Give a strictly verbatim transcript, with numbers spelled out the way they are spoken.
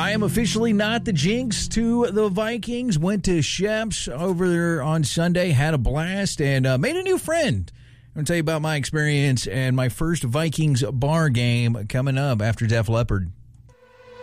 I am officially not the jinx to the Vikings. Went to Shep's over there on Sunday, had a blast, and uh, made a new friend. I'm going to tell you about my experience and my first Vikings bar game coming up after Def Leppard.